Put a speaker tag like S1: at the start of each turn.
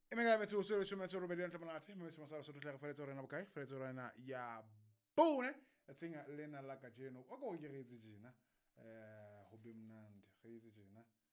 S1: Imega methu solo chuma tsoro bedian tamalati, mmesi masaro soto tla fere tsoro na bukai, fere tsoro na ya bone, atsinga lena la kajeno. Wako ngiritsi jina. Hobimnandi, ngiritsi jina.